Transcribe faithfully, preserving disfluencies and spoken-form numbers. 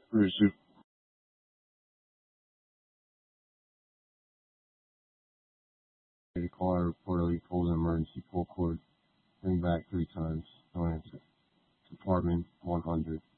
Pursuit. The caller reportedly pulled an emergency pull cord. Ring back three times. No answer. Department one hundred.